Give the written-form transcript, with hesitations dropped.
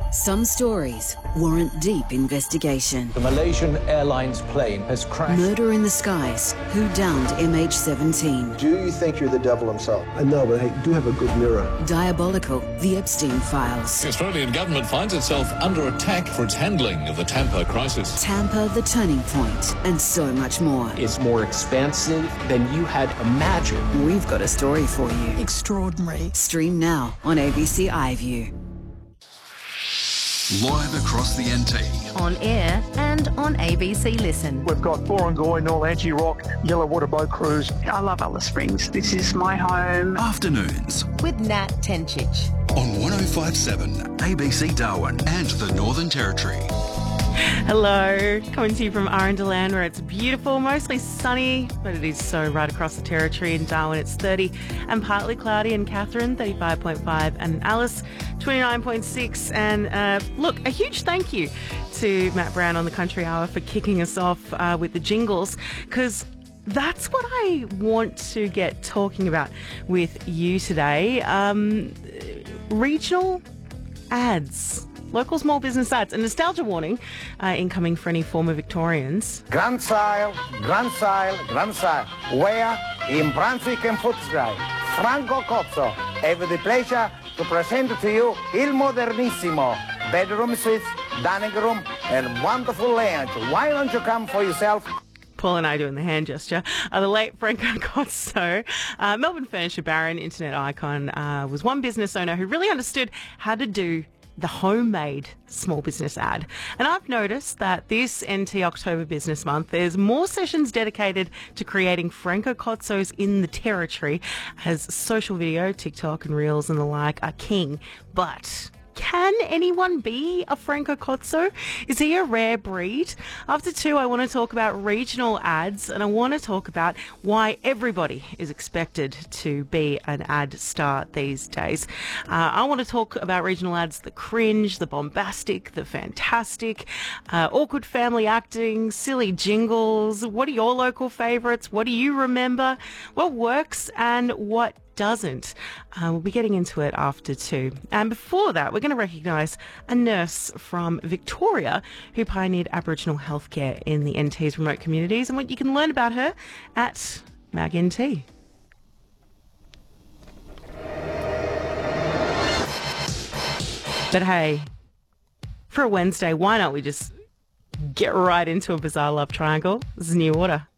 Some stories warrant deep investigation. The Malaysian Airlines plane has crashed. Murder in the skies. Who downed MH17? Do you think you're the devil himself? I know, but I do have a good mirror. Diabolical. The Epstein Files. The Australian government finds itself under attack for its handling of the Tampa crisis. Tampa, the turning point, and so much more. It's more expansive than you had imagined. We've got a story for you. Extraordinary. Stream now on ABC iView. Live across the NT. On air and on ABC Listen. We've got Borongoy, North Anti-Rock, Yellowwater Boat Cruise. I love Alice Springs. This is my home. Afternoons. With Nat Tenchich. On 105.7 ABC Darwin and the Northern Territory. Hello, coming to you from Arundelan, where it's beautiful, mostly sunny, but it is so right across the territory. In Darwin, it's 30 and partly cloudy. In Katherine, 35.5, and Alice, 29.6. And look, a huge thank you to Matt Brown on the Country Hour for kicking us off with the jingles, because that's what I want to get talking about with you today. Regional ads. Local small business ads. A nostalgia warning incoming for any former Victorians. Grand Sile, Grand Sile, Grand Sile. Where? In Brunswick and Footscray. Franco Cozzo. Have the pleasure to present to you Il Modernissimo. Bedroom suites, dining room, and wonderful lounge. Why don't you come for yourself? Paul and I doing the hand gesture. The late Franco Cozzo, Melbourne furniture baron, internet icon, was one business owner who really understood how to do the homemade small business ad. And I've noticed that this NT October Business Month, there's more sessions dedicated to creating Franco Cozzos in the territory, as social video, TikTok and Reels and the like are king. But can anyone be a Franco Cozzo? Is he a rare breed? After 2, I want to talk about regional ads, and I want to talk about why everybody is expected to be an ad star these days. I want to talk about regional ads, the cringe, the bombastic, the fantastic, awkward family acting, silly jingles. What are your local favourites? What do you remember? What works and what doesn't? We'll be getting into it after 2. And before that, we're going to recognise a nurse from Victoria who pioneered Aboriginal healthcare in the NT's remote communities, and what you can learn about her at MagNT. But hey, for a Wednesday, why not we just get right into a bizarre love triangle? This is New Order.